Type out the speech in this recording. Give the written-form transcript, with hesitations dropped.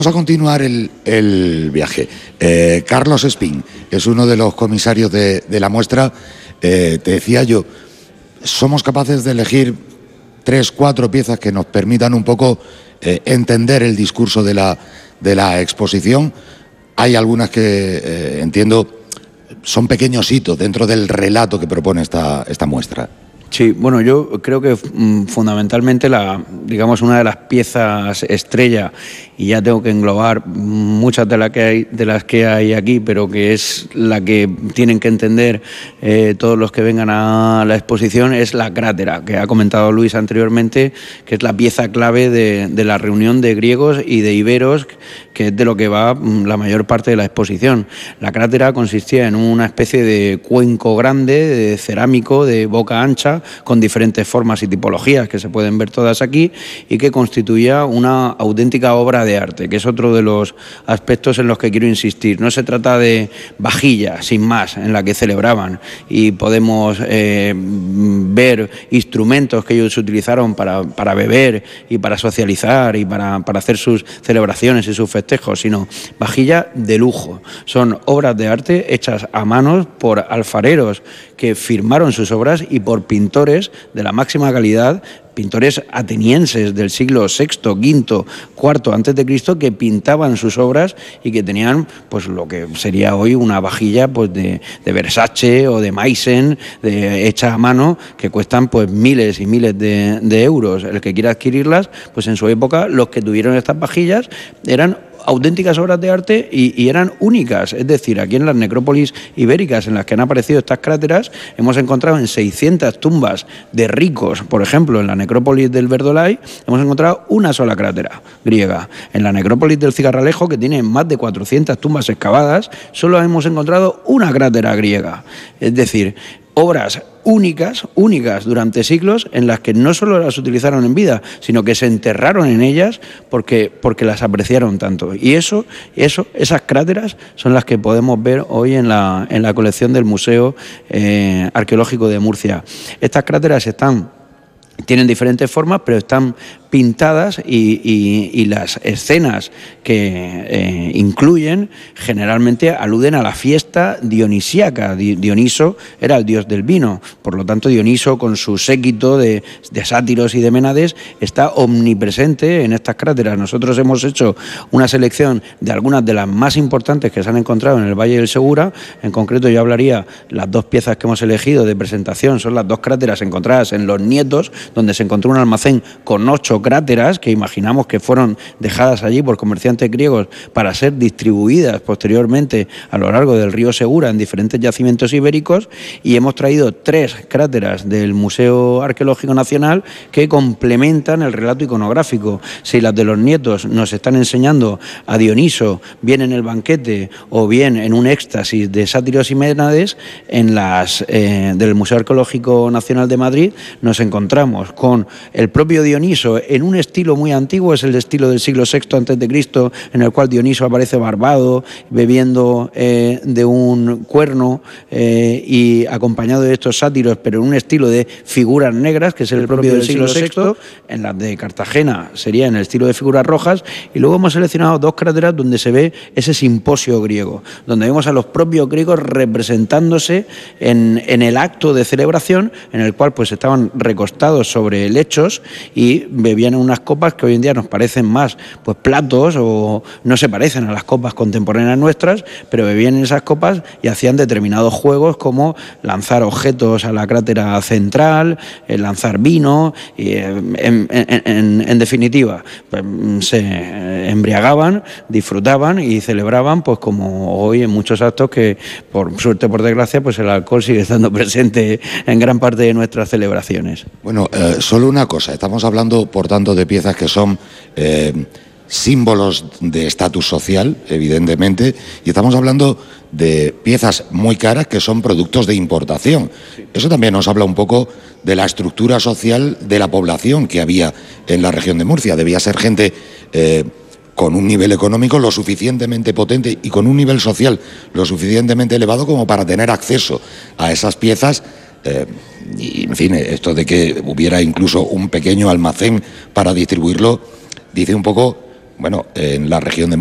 Vamos a continuar el viaje. Carlos Espín es uno de los comisarios de la muestra. Te decía yo, somos capaces de elegir 3, 4 piezas que nos permitan un poco entender el discurso de la exposición. Hay algunas que entiendo son pequeños hitos dentro del relato que propone esta muestra. Sí, bueno, yo creo que fundamentalmente una de las piezas estrella, y ya tengo que englobar muchas de las que hay aquí, pero que es la que tienen que entender todos los que vengan a la exposición, es la crátera, que ha comentado Luis anteriormente, que es la pieza clave de la reunión de griegos y de iberos, que es de lo que va la mayor parte de la exposición. La crátera consistía en una especie de cuenco grande, de cerámico, de boca ancha, con diferentes formas y tipologías que se pueden ver todas aquí, y que constituía una auténtica obra de arte, que es otro de los aspectos en los que quiero insistir. No se trata de vajilla, sin más, en la que celebraban, y podemos ver instrumentos que ellos utilizaron para beber y para socializar y para hacer sus celebraciones y sus festejos, sino vajilla de lujo. Son obras de arte hechas a manos por alfareros que firmaron sus obras y por pintores de la máxima calidad, pintores atenienses del siglo VI, V, IV antes de Cristo, que pintaban sus obras y que tenían pues lo que sería hoy una vajilla pues de Versace o de Meissen, hecha a mano, que cuestan pues miles y miles de euros. El que quiera adquirirlas, pues en su época los que tuvieron estas vajillas eran auténticas obras de arte y eran únicas. Es decir, aquí en las necrópolis ibéricas en las que han aparecido estas cráteras, hemos encontrado en 600 tumbas de ricos, por ejemplo, en la necrópolis del Verdolay, hemos encontrado una sola crátera griega. En la necrópolis del Cigarralejo, que tiene más de 400 tumbas excavadas, solo hemos encontrado una crátera griega. Es decir, obras únicas durante siglos, en las que no solo las utilizaron en vida, sino que se enterraron en ellas porque las apreciaron tanto. Y esas cráteras son las que podemos ver hoy en la colección del Museo Arqueológico de Murcia. Estas cráteras tienen diferentes formas, pero están pintadas y las escenas que incluyen generalmente aluden a la fiesta dionisíaca. Dioniso era el dios del vino, por lo tanto Dioniso, con su séquito de sátiros y de ménades, está omnipresente en estas cráteras. Nosotros hemos hecho una selección de algunas de las más importantes que se han encontrado en el Valle del Segura. En concreto, yo hablaría, las 2 piezas que hemos elegido de presentación son las 2 cráteras encontradas en Los Nietos, donde se encontró un almacén con 8 cráteras que imaginamos que fueron dejadas allí por comerciantes griegos para ser distribuidas posteriormente a lo largo del río Segura en diferentes yacimientos ibéricos, y hemos traído 3 cráteras del Museo Arqueológico Nacional que complementan el relato iconográfico. Si las de Los Nietos nos están enseñando a Dioniso bien en el banquete o bien en un éxtasis de sátiros y ménades, en las del Museo Arqueológico Nacional de Madrid nos encontramos con el propio Dioniso en un estilo muy antiguo, es el estilo del siglo VI antes de Cristo, en el cual Dioniso aparece barbado, bebiendo de un cuerno y acompañado de estos sátiros, pero en un estilo de figuras negras, que es el propio del siglo VI. En las de Cartagena sería en el estilo de figuras rojas, y luego hemos seleccionado 2 cráteras donde se ve ese simposio griego, donde vemos a los propios griegos representándose en el acto de celebración, en el cual pues estaban recostados sobre lechos y bebían unas copas que hoy en día nos parecen más pues platos, o no se parecen a las copas contemporáneas nuestras, pero bebían en esas copas y hacían determinados juegos como lanzar objetos a la crátera central, lanzar vino, y en definitiva pues, se embriagaban, disfrutaban y celebraban, pues como hoy en muchos actos que por suerte o por desgracia pues el alcohol sigue estando presente en gran parte de nuestras celebraciones. Bueno, solo una cosa, estamos hablando por tanto de piezas que son símbolos de estatus social, evidentemente, y estamos hablando de piezas muy caras que son productos de importación. Eso también nos habla un poco de la estructura social de la población que había en la región de Murcia. Debía ser gente con un nivel económico lo suficientemente potente y con un nivel social lo suficientemente elevado como para tener acceso a esas piezas. Y en fin, esto de que hubiera incluso un pequeño almacén para distribuirlo, dice un poco bueno, en la región de